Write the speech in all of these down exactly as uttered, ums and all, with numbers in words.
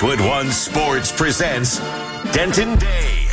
Westwood One Sports presents Denton Day.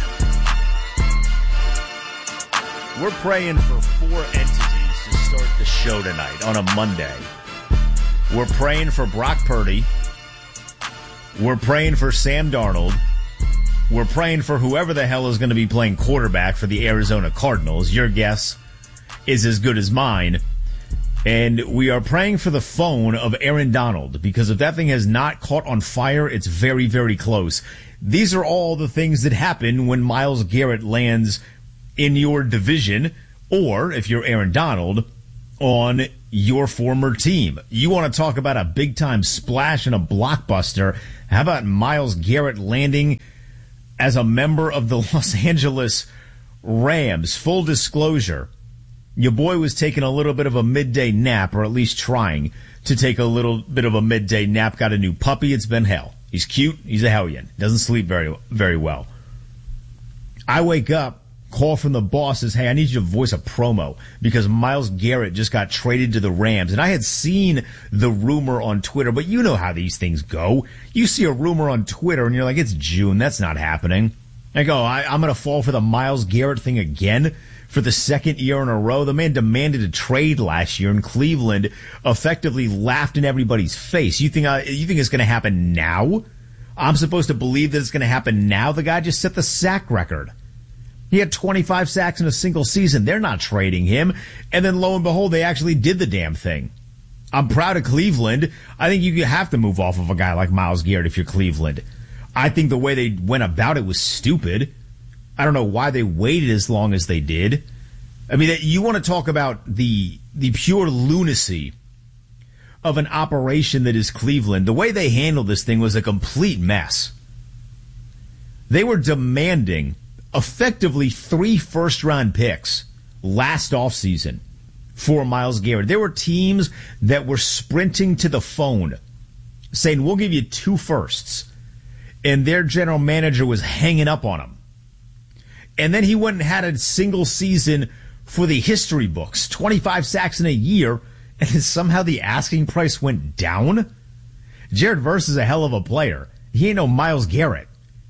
We're praying for four entities to start the show tonight on a Monday. We're praying for Brock Purdy. We're praying for Sam Darnold. We're praying for whoever the hell is going to be playing quarterback for the Arizona Cardinals. Your guess is as good as mine. And we are praying for the phone of Aaron Donald, because if that thing has not caught on fire, it's very, very close. These are all the things that happen when Myles Garrett lands in your division, or if you're Aaron Donald, on your former team. You want to talk about a big-time splash and a blockbuster. How about Myles Garrett landing as a member of the Los Angeles Rams? Full disclosure, your boy was taking a little bit of a midday nap, or at least trying to take a little bit of a midday nap. Got a new puppy. It's been hell. He's cute. He's a hellion. Doesn't sleep very, very well. I wake up, call from the boss, says, hey, I need you to voice a promo because Myles Garrett just got traded to the Rams. And I had seen the rumor on Twitter, but you know how these things go. You see a rumor on Twitter and you're like, it's June. That's not happening. I go, I, I'm going to fall for the Myles Garrett thing again for the second year in a row. The man demanded a trade last year in Cleveland, effectively laughed in everybody's face. You think I, you think it's going to happen now? I'm supposed to believe that it's going to happen now? The guy just set the sack record. He had twenty-five sacks in a single season. They're not trading him. And then lo and behold, they actually did the damn thing. I'm proud of Cleveland. I think you have to move off of a guy like Myles Garrett if you're Cleveland. I think the way they went about it was stupid. I don't know why they waited as long as they did. I mean, you want to talk about the the pure lunacy of an operation that is Cleveland. The way they handled this thing was a complete mess. They were demanding effectively three first-round picks last offseason for Myles Garrett. There were teams that were sprinting to the phone saying, we'll give you two firsts. And their general manager was hanging up on him. And then he went and had a single season for the history books, twenty-five sacks in a year, and somehow the asking price went down? Jared Verse is a hell of a player. He ain't no Myles Garrett.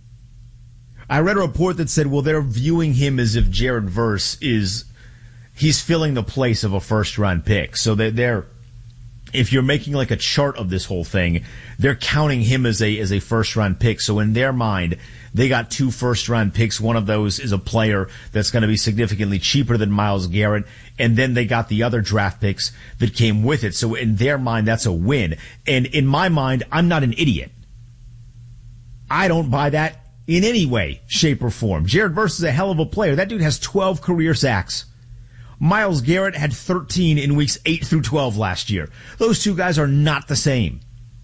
I read a report that said, well, they're viewing him as if Jared Verse is, he's filling the place of a first-round pick. So they're, they're, if you're making like a chart of this whole thing, they're counting him as a as a first-round pick. So in their mind, they got two first-round picks. One of those is a player that's going to be significantly cheaper than Myles Garrett. And then they got the other draft picks that came with it. So in their mind, that's a win. And in my mind, I'm not an idiot. I don't buy that in any way, shape, or form. Jared Verse is a hell of a player. That dude has twelve career sacks. Myles Garrett had thirteen in weeks eight through twelve last year. Those two guys are not the same.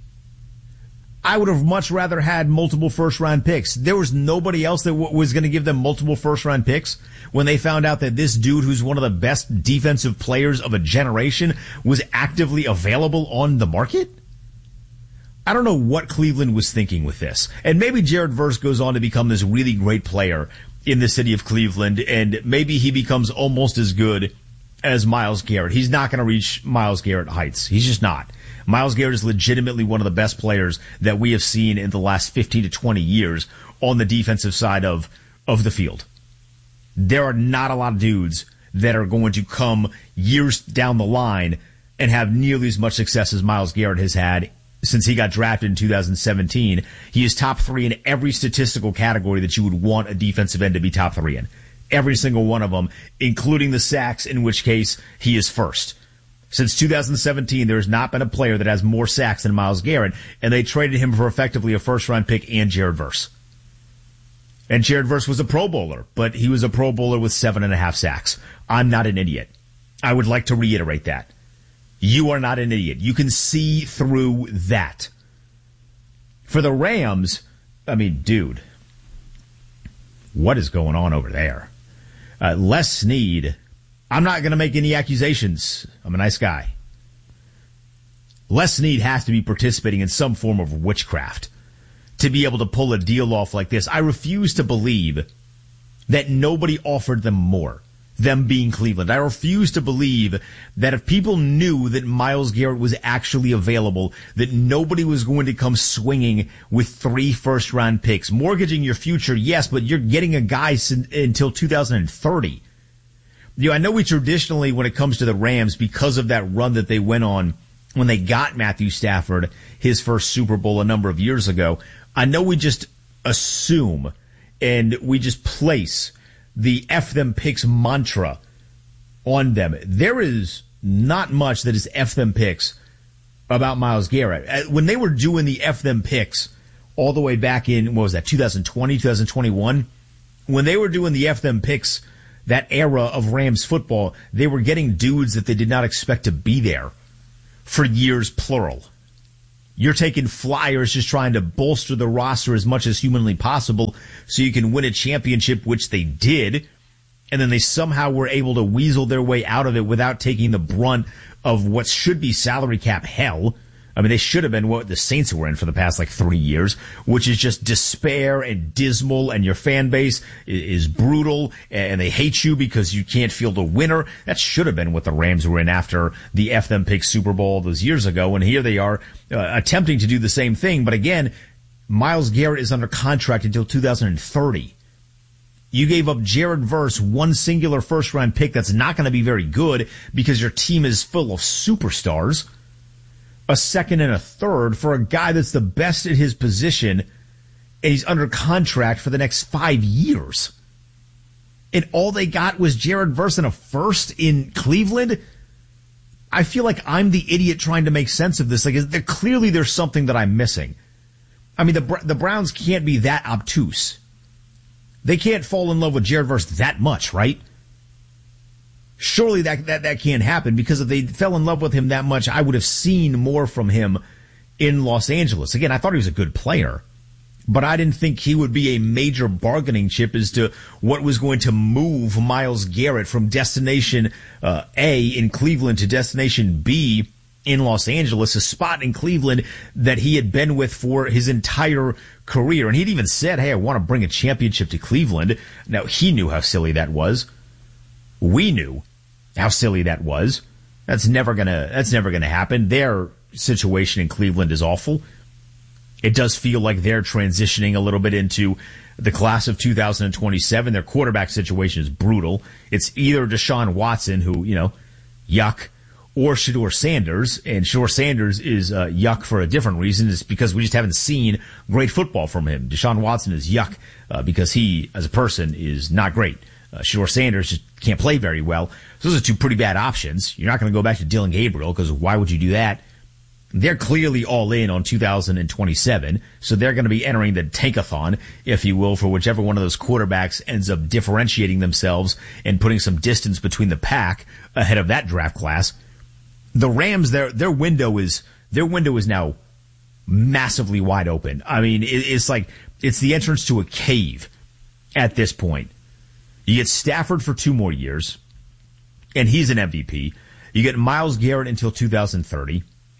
I would have much rather had multiple first-round picks. There was nobody else that w- was going to give them multiple first-round picks when they found out that this dude, who's one of the best defensive players of a generation, was actively available on the market. I don't know what Cleveland was thinking with this. And maybe Jared Verse goes on to become this really great player in the city of Cleveland, and maybe he becomes almost as good as Myles Garrett. He's not going to reach Myles Garrett heights. He's just not. Myles Garrett is legitimately one of the best players that we have seen in the last fifteen to twenty years on the defensive side of, of the field. There are not a lot of dudes that are going to come years down the line and have nearly as much success as Myles Garrett has had since he got drafted in two thousand seventeen. He is top three in every statistical category that you would want a defensive end to be top three in. Every single one of them, including the sacks, in which case he is first. Since two thousand seventeen, there has not been a player that has more sacks than Myles Garrett, and they traded him for effectively a first-round pick and Jared Verse. And Jared Verse was a Pro Bowler, but he was a Pro Bowler with seven and a half sacks. I'm not an idiot. I would like to reiterate that. You are not an idiot. You can see through that. For the Rams, I mean, dude, what is going on over there? Uh, Les Snead, I'm not going to make any accusations. I'm a nice guy. Les Snead has to be participating in some form of witchcraft to be able to pull a deal off like this. I refuse to believe that nobody offered them more. them being Cleveland. I refuse to believe that if people knew that Myles Garrett was actually available, that nobody was going to come swinging with three first-round picks. Mortgaging your future, yes, but you're getting a guy sin- until two thousand thirty. You know, I know we traditionally, when it comes to the Rams, because of that run that they went on when they got Matthew Stafford, his first Super Bowl a number of years ago, I know we just assume and we just place the F them picks mantra on them. There is not much that is F them picks about Myles Garrett. When they were doing the F them picks all the way back in, what was that, twenty twenty, twenty twenty-one? When they were doing the F them picks, that era of Rams football, they were getting dudes that they did not expect to be there for years, plural. You're taking flyers just trying to bolster the roster as much as humanly possible so you can win a championship, which they did. And then they somehow were able to weasel their way out of it without taking the brunt of what should be salary cap hell. I mean, they should have been what the Saints were in for the past like three years, which is just despair and dismal, and your fan base is brutal, and they hate you because you can't field a winner. That should have been what the Rams were in after the F them pick Super Bowl those years ago, and here they are uh, attempting to do the same thing. But again, Myles Garrett is under contract until two thousand thirty. You gave up Jared Verse, one singular first-round pick that's not going to be very good because your team is full of superstars. A second and a third for a guy that's the best at his position, and he's under contract for the next five years. And all they got was Jared Verse and a first in Cleveland. I feel like I'm the idiot trying to make sense of this. Like, is there, clearly there's something that I'm missing. I mean, the the Browns can't be that obtuse. They can't fall in love with Jared Verse that much, right? Surely that, that, that can't happen, because if they fell in love with him that much, I would have seen more from him in Los Angeles. Again, I thought he was a good player, but I didn't think he would be a major bargaining chip as to what was going to move Myles Garrett from destination uh, A in Cleveland to destination B in Los Angeles, a spot in Cleveland that he had been with for his entire career. And he'd even said, hey, I want to bring a championship to Cleveland. Now, he knew how silly that was. We knew how silly that was. That's never gonna, that's never gonna happen. Their situation in Cleveland is awful. It does feel like they're transitioning a little bit into the class of two thousand twenty-seven. Their quarterback situation is brutal. It's either Deshaun Watson, who, you know, yuck, or Shedeur Sanders. And Shedeur Sanders is uh, yuck for a different reason. It's because we just haven't seen great football from him. Deshaun Watson is yuck uh, because he, as a person, is not great. Uh, Shedeur Sanders just can't play very well. So those are two pretty bad options. You're not going to go back to Dylan Gabriel, because why would you do that? They're clearly all in on two thousand twenty-seven, so they're going to be entering the tankathon, if you will, for whichever one of those quarterbacks ends up differentiating themselves and putting some distance between the pack ahead of that draft class. The Rams, their their window is their window is now massively wide open. I mean, it, it's like it's the entrance to a cave at this point. You get Stafford for two more years, and he's an M V P. You get Myles Garrett until two thousand thirty.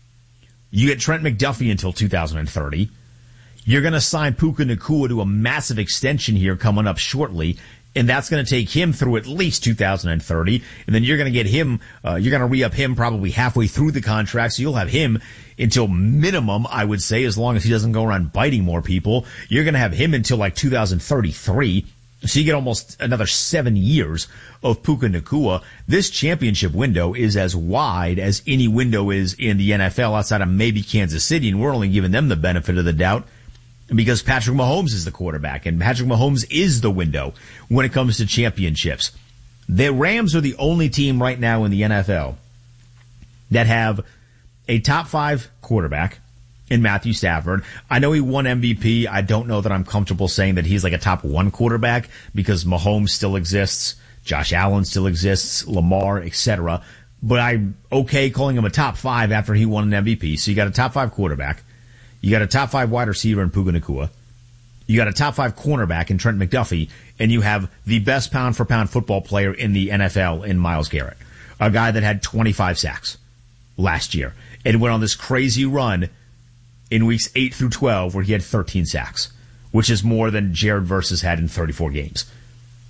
You get Trent McDuffie until two thousand thirty. You're going to sign Puka Nacua to a massive extension here coming up shortly, and that's going to take him through at least two thousand thirty. And then you're going to get him, uh, you're going to re-up him probably halfway through the contract, so you'll have him until minimum, I would say, as long as he doesn't go around biting more people. You're going to have him until like two thousand thirty-three. So you get almost another seven years of Puka Nacua. This championship window is as wide as any window is in the N F L outside of maybe Kansas City, and we're only giving them the benefit of the doubt because Patrick Mahomes is the quarterback, and Patrick Mahomes is the window when it comes to championships. The Rams are the only team right now in the N F L that have a top five quarterback in Matthew Stafford. I know he won M V P. I don't know that I'm comfortable saying that he's like a top one quarterback because Mahomes still exists, Josh Allen still exists, Lamar, et cetera. But I'm okay calling him a top five after he won an M V P. So you got a top five quarterback. You got a top five wide receiver in Puka Nacua. You got a top five cornerback in Trent McDuffie. And you have the best pound for pound football player in the N F L in Myles Garrett, a guy that had twenty-five sacks last year and went on this crazy run in weeks eight through twelve, where he had thirteen sacks, which is more than Jared Verse had in thirty-four games.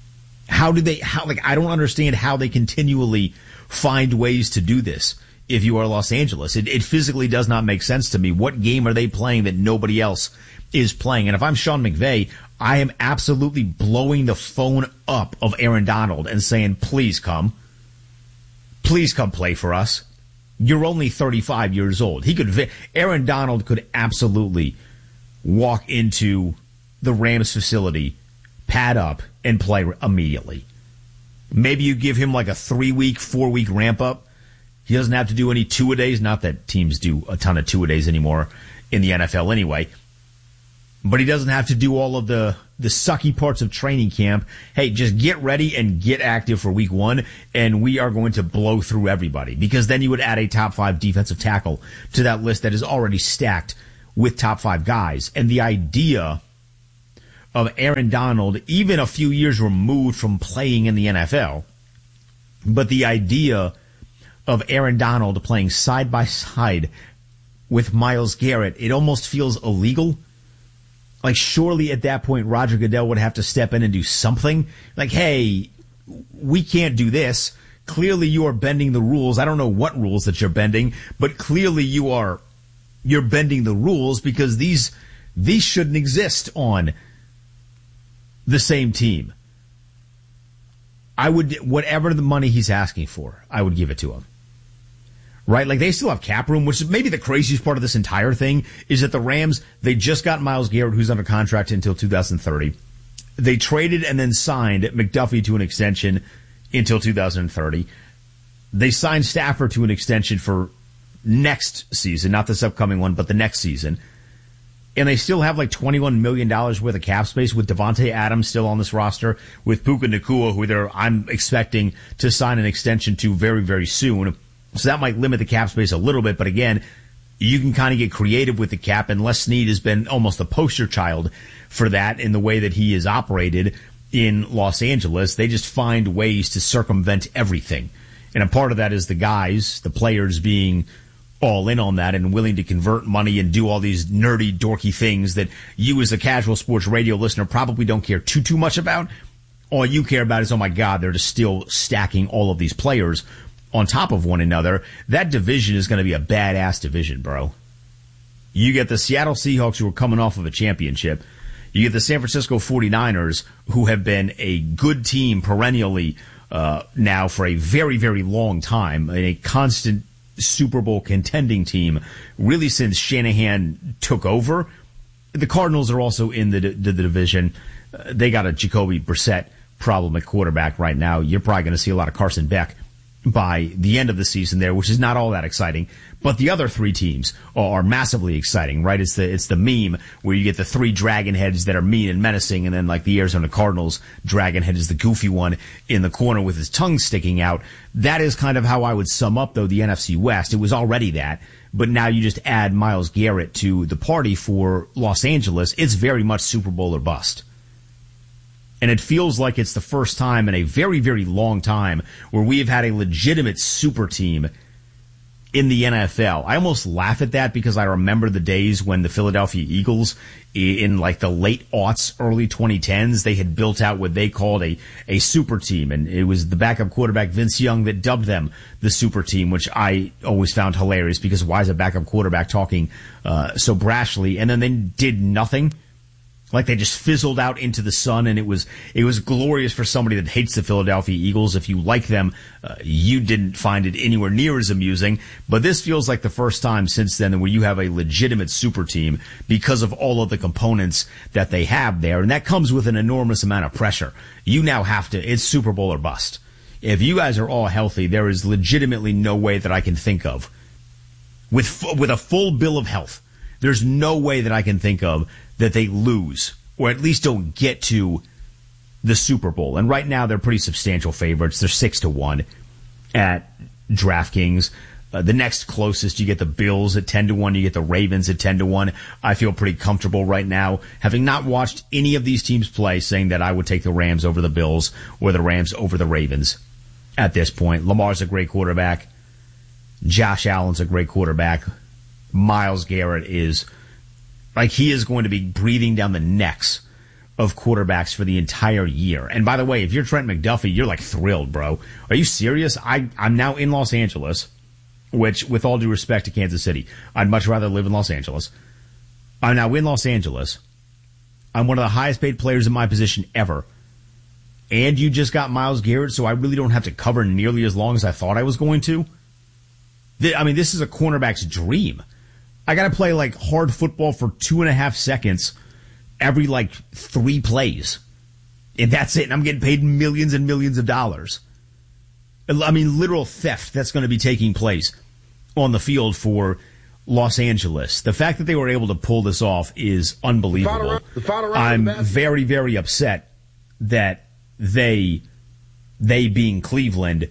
How do they, how, like, I don't understand how they continually find ways to do this if you are Los Angeles. It, it physically does not make sense to me. What game are they playing that nobody else is playing? And if I'm Sean McVay, I am absolutely blowing the phone up of Aaron Donald and saying, please come. Please come play for us. You're only thirty-five years old. He could, Aaron Donald could absolutely walk into the Rams facility, pad up, and play immediately. Maybe you give him like a three-week, four-week ramp-up. He doesn't have to do any two-a-days. Not that teams do a ton of two-a-days anymore in the N F L anyway. But he doesn't have to do all of the, the sucky parts of training camp. Hey, just get ready and get active for week one, and we are going to blow through everybody. Because then you would add a top five defensive tackle to that list that is already stacked with top five guys. And the idea of Aaron Donald, even a few years removed from playing in the N F L, but the idea of Aaron Donald playing side by side with Myles Garrett, it almost feels illegal. Like, surely at that point, Roger Goodell would have to step in and do something. Like, hey, we can't do this. Clearly you are bending the rules. I don't know what rules that you're bending, but clearly you are, you're bending the rules because these, these shouldn't exist on the same team. I would, whatever the money he's asking for, I would give it to him. Right? Like, they still have cap room, which is maybe the craziest part of this entire thing is that the Rams, they just got Myles Garrett, who's under contract until two thousand thirty. They traded and then signed McDuffie to an extension until two thousand thirty. They signed Stafford to an extension for next season, not this upcoming one, but the next season. And they still have like twenty-one million dollars worth of cap space with Devontae Adams still on this roster, with Puka Nacua, who they're, I'm expecting to sign an extension to very, very soon. So that might limit the cap space a little bit, but again, you can kind of get creative with the cap, and Les Snead has been almost a poster child for that in the way that he is operated in Los Angeles. They just find ways to circumvent everything. And a part of that is the guys, the players being all in on that and willing to convert money and do all these nerdy, dorky things that you as a casual sports radio listener probably don't care too, too much about. All you care about is, oh my God, they're just still stacking all of these players on top of one another. That division is going to be a badass division, bro. You get the Seattle Seahawks, who are coming off of a championship. You get the San Francisco forty-niners, who have been a good team perennially uh, now for a very, very long time, a constant Super Bowl contending team, really since Shanahan took over. The Cardinals are also in the, the, the division. Uh, they got a Jacoby Brissett problem at quarterback right now. You're probably going to see a lot of Carson Beck by the end of the season there, which is not all that exciting. But the other three teams are massively exciting, right? It's the, it's the meme where you get the three dragon heads that are mean and menacing, and then like the Arizona Cardinals dragon head is the goofy one in the corner with his tongue sticking out. That is kind of how I would sum up, though, the N F C West. It was already that, but now you just add Myles Garrett to the party for Los Angeles. It's very much Super Bowl or bust. And it feels like it's the first time in a very, very long time where we have had a legitimate super team in the N F L. I almost laugh at that because I remember the days when the Philadelphia Eagles, in like the late aughts, early twenty tens, they had built out what they called a, a super team. And it was the backup quarterback, Vince Young, that dubbed them the super team, which I always found hilarious because why is a backup quarterback talking uh, so brashly? And then they did nothing. Like they just fizzled out into the sun, and it was it was glorious for somebody that hates the Philadelphia Eagles. If you like them, uh, you didn't find it anywhere near as amusing. But this feels like the first time since then where you have a legitimate super team because of all of the components that they have there, and that comes with an enormous amount of pressure. You now have to, it's Super Bowl or bust. If you guys are all healthy, there is legitimately no way that I can think of, with with a full bill of health, there's no way that I can think of that they lose, or at least don't get to the Super Bowl. And right now, they're pretty substantial favorites. They're six to one at DraftKings. Uh, the next closest, you get the Bills at ten to one. You get the Ravens at ten to one. I feel pretty comfortable right now, having not watched any of these teams play, saying that I would take the Rams over the Bills or the Rams over the Ravens at this point. Lamar's a great quarterback. Josh Allen's a great quarterback. Myles Garrett is... Like, he is going to be breathing down the necks of quarterbacks for the entire year. And by the way, if you're Trent McDuffie, you're like thrilled, bro. Are you serious? I, I'm now in Los Angeles, which, with all due respect to Kansas City, I'd much rather live in Los Angeles. I'm now in Los Angeles. I'm one of the highest paid players in my position ever. And you just got Myles Garrett, so I really don't have to cover nearly as long as I thought I was going to. I mean, this is a cornerback's dream. I got to play like hard football for two and a half seconds every like three plays. And that's it. And I'm getting paid millions and millions of dollars. I mean, literal theft that's going to be taking place on the field for Los Angeles. The fact that they were able to pull this off is unbelievable. The final round, the final round I'm very, very upset that they, they being Cleveland,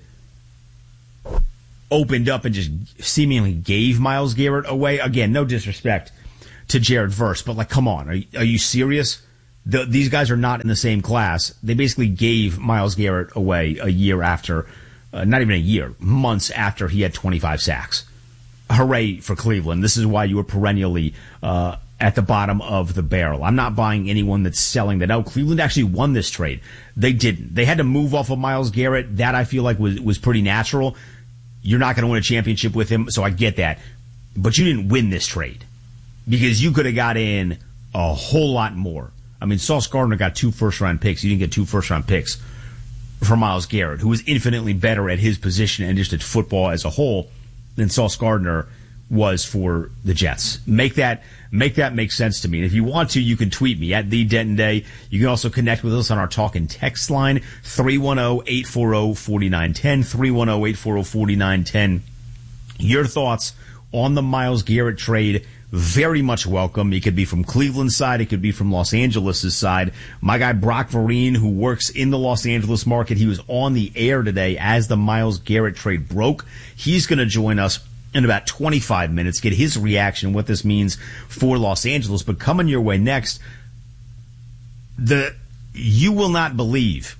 opened up and just seemingly gave Myles Garrett away. Again, no disrespect to Jared Verse, but like, come on, are you, are you serious? The, these guys are not in the same class. They basically gave Myles Garrett away a year after, uh, not even a year, months after he had twenty-five sacks. Hooray for Cleveland. This is why you were perennially uh, at the bottom of the barrel. I'm not buying anyone that's selling that out. Cleveland actually won this trade. They didn't. They had to move off of Myles Garrett. That I feel like was, was pretty natural. You're not going to win a championship with him, so I get that. But you didn't win this trade because you could have got in a whole lot more. I mean, Sauce Gardner got two first-round picks. You didn't get two first-round picks for Myles Garrett, who was infinitely better at his position and just at football as a whole than Sauce Gardner was for the Jets. Make that make that make sense to me. And if you want to, you can tweet me at the Denton Day. You can also connect with us on our talk and text line, three one zero, eight four zero, four nine one zero, three one zero, eight four zero, four nine one zero. Your thoughts on the Myles Garrett trade, very much welcome. It could be from Cleveland's side. It could be from Los Angeles' side. My guy Brock Vereen, who works in the Los Angeles market, he was on the air today as the Myles Garrett trade broke. He's going to join us in about twenty-five minutes, get his reaction, what this means for Los Angeles. But coming your way next, the you will not believe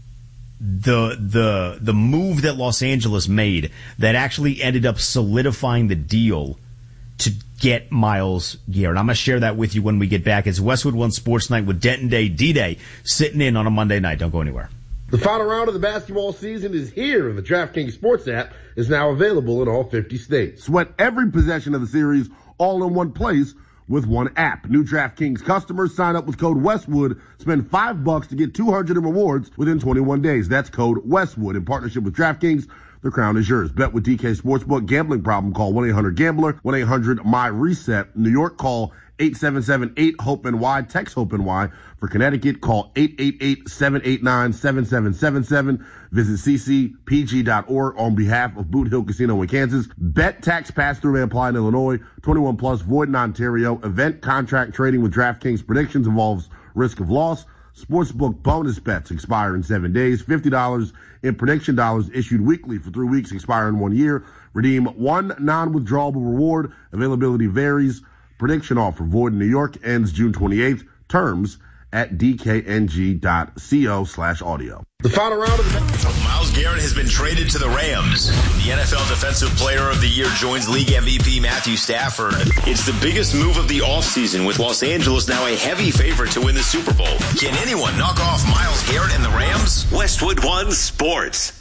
the the the move that Los Angeles made that actually ended up solidifying the deal to get Myles Garrett. I'm going to share that with you when we get back. It's Westwood One Sports Night with Denton Day, D-Day, sitting in on a Monday night. Don't go anywhere. The final round of the basketball season is here, and the DraftKings Sports app is now available in all fifty states. Sweat every possession of the series all in one place with one app. New DraftKings customers sign up with code Westwood, spend five bucks to get two hundred in rewards within twenty-one days. That's code Westwood in partnership with DraftKings. The crown is yours. Bet with D K Sportsbook. Gambling problem? Call one eight hundred gambler, one eight hundred M Y reset. New York, call eight seven seven eight hope N Y. Text HOPE-NY. For Connecticut, call eight eight eight, seven eight nine, seven seven seven seven. Visit c c p g dot org on behalf of Boot Hill Casino in Kansas. Bet tax pass-through may apply in Illinois. twenty-one plus, void in Ontario. Event contract trading with DraftKings predictions involves risk of loss. Sportsbook bonus bets expire in seven days. fifty dollars in prediction dollars issued weekly for three weeks, expire in one year. Redeem one non-withdrawable reward. Availability varies. Prediction offer void in New York, ends June twenty-eighth. Terms at d k n g dot co slash audio. The final round of the Myles Garrett has been traded to the Rams. The N F L Defensive Player of the Year joins League M V P Matthew Stafford. It's the biggest move of the offseason, with Los Angeles now a heavy favorite to win the Super Bowl. Can anyone knock off Myles Garrett and the Rams? Westwood One Sports.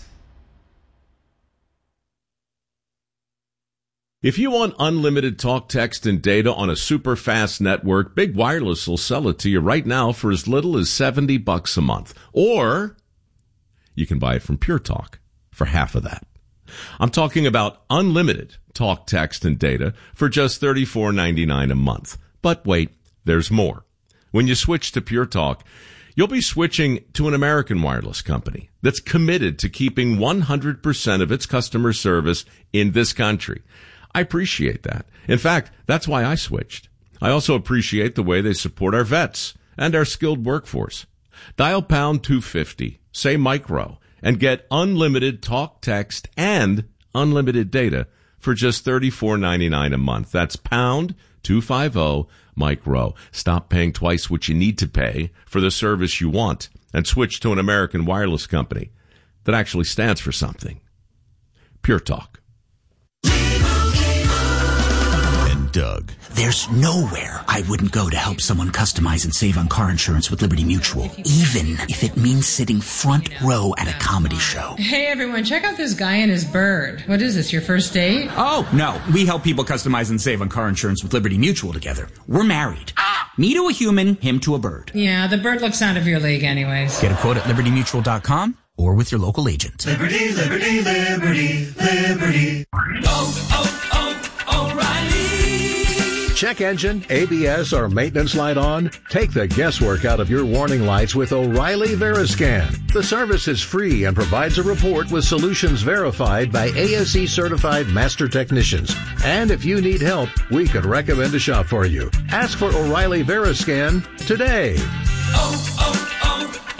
If you want unlimited talk, text, and data on a super fast network, Big Wireless will sell it to you right now for as little as seventy bucks a month. Or you can buy it from Pure Talk for half of that. I'm talking about unlimited talk, text, and data for just thirty-four ninety-nine a month. But wait, there's more. When you switch to Pure Talk, you'll be switching to an American wireless company that's committed to keeping one hundred percent of its customer service in this country. I appreciate that. In fact, that's why I switched. I also appreciate the way they support our vets and our skilled workforce. Dial pound two fifty, say micro, and get unlimited talk, text, and unlimited data for just thirty-four ninety-nine a month. That's pound two fifty micro. Stop paying twice what you need to pay for the service you want and switch to an American wireless company that actually stands for something. Pure Talk. Doug. There's nowhere I wouldn't go to help someone customize and save on car insurance with Liberty Mutual, even if it means sitting front row at a comedy show. Hey everyone, check out this guy and his bird. What is this, your first date? Oh, no. We help people customize and save on car insurance with Liberty Mutual together. We're married. Me to a human, him to a bird. Yeah, the bird looks out of your league anyways. Get a quote at liberty mutual dot com or with your local agent. Liberty, liberty, liberty, liberty. Oh, oh, oh, O'Reilly. Check engine, A B S, or maintenance light on? Take the guesswork out of your warning lights with O'Reilly Veriscan. The service is free and provides a report with solutions verified by A S E certified master technicians. And if you need help, we could recommend a shop for you. Ask for O'Reilly Veriscan today. Oh, oh,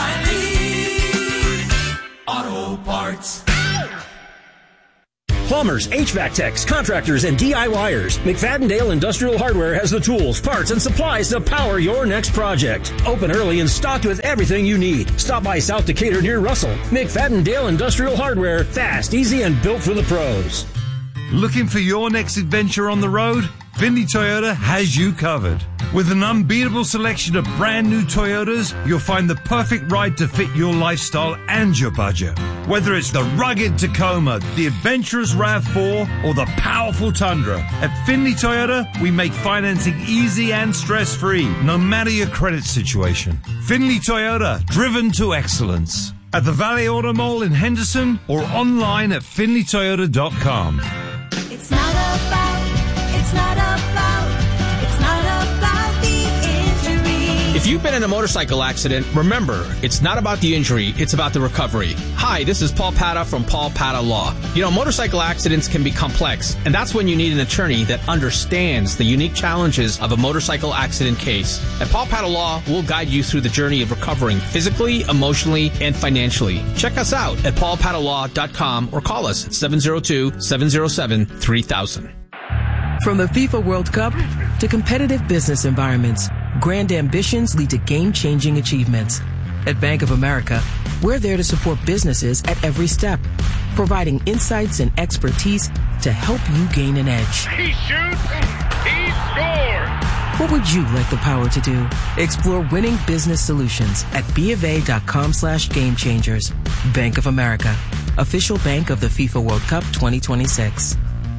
oh, O'Reilly Auto Parts. Plumbers, H V A C techs, contractors, and D I Y ers. McFadden-Dale Industrial Hardware has the tools, parts, and supplies to power your next project. Open early and stocked with everything you need. Stop by South Decatur near Russell. McFadden-Dale Industrial Hardware. Fast, easy, and built for the pros. Looking for your next adventure on the road? Findlay Toyota has you covered. With an unbeatable selection of brand new Toyotas, you'll find the perfect ride to fit your lifestyle and your budget. Whether it's the rugged Tacoma, the adventurous RAV four, or the powerful Tundra, at Findlay Toyota, we make financing easy and stress-free, no matter your credit situation. Findlay Toyota, driven to excellence. At the Valley Auto Mall in Henderson or online at findlay toyota dot com. It's not about, it's not about, it's not about the injury. If you've been in a motorcycle accident, remember, it's not about the injury, it's about the recovery. Hi, this is Paul Pata from Paul Pata Law. You know, motorcycle accidents can be complex, and that's when you need an attorney that understands the unique challenges of a motorcycle accident case. At Paul Pata Law, we'll guide you through the journey of recovering physically, emotionally, and financially. Check us out at paul pata law dot com or call us at seven oh two, seven oh seven, three thousand. From the FIFA World Cup to competitive business environments, grand ambitions lead to game-changing achievements. At Bank of America, we're there to support businesses at every step, providing insights and expertise to help you gain an edge. He shoots, he scores! What would you like the power to do? Explore winning business solutions at BofA.com slash game changers. Bank of America, official bank of the FIFA World Cup twenty twenty-six.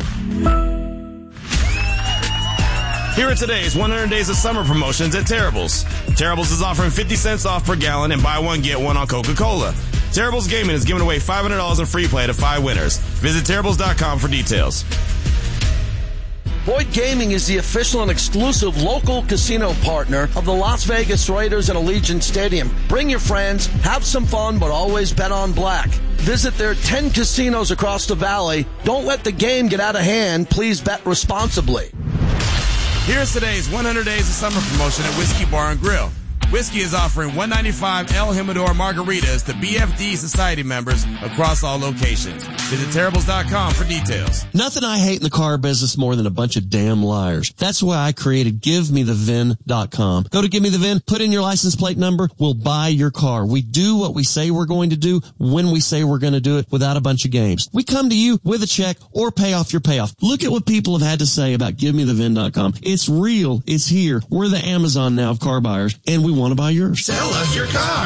Here are today's one hundred days of summer promotions at Terrible's. Terrible's is offering fifty cents off per gallon and buy one, get one on Coca-Cola. Terrible's Gaming is giving away five hundred dollars in free play to five winners. Visit Terrible's dot com for details. Boyd Gaming is the official and exclusive local casino partner of the Las Vegas Raiders and Allegiant Stadium. Bring your friends, have some fun, but always bet on black. Visit their ten casinos across the valley. Don't let the game get out of hand. Please bet responsibly. Here's today's one hundred days of summer promotion at Whiskey Bar and Grill. Whiskey is offering one ninety-five El Jimador margaritas to B F D Society members across all locations. Visit Terrible's dot com for details. Nothing I hate in the car business more than a bunch of damn liars. That's why I created give me the V I N dot com. Go to Give Me the V I N, put in your license plate number, we'll buy your car. We do what we say we're going to do when we say we're going to do it without a bunch of games. We come to you with a check or pay off your payoff. Look at what people have had to say about give me the V I N dot com. It's real. It's here. We're the Amazon now of car buyers, and we want to buy yours. Sell us your car.